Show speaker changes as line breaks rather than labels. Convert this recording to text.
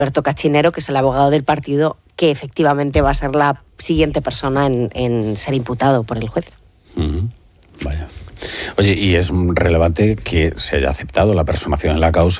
Alberto Cachinero, que es el abogado del partido, que efectivamente va a ser la siguiente persona en ser imputado por el juez.
Vaya. Oye, y es relevante que se haya aceptado la personación en la causa